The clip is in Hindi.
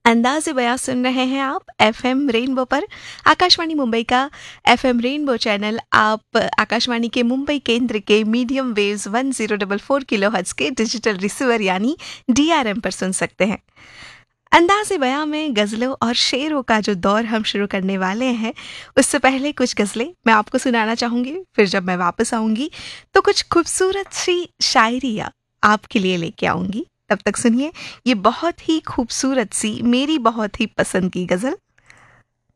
अंदाज़े बयां सुन रहे हैं आप एफएम रेनबो पर। आकाशवाणी मुंबई का एफएम रेनबो चैनल आप आकाशवाणी के मुंबई केंद्र के मीडियम वेव्स 1044 किलोहर्ट्ज़ के डिजिटल रिसीवर यानी डीआरएम पर सुन सकते हैं। अंदाज़े बयां में गज़लों और शेरों का जो दौर हम शुरू करने वाले हैं, उससे पहले कुछ गज़लें मैं आपको सुनाना चाहूँगी। फिर जब मैं वापस आऊँगी तो कुछ खूबसूरत सी शायरियाँ आपके लिए लेके आऊँगी। तब तक सुनिए ये बहुत ही खूबसूरत सी मेरी बहुत ही पसंद की गज़ल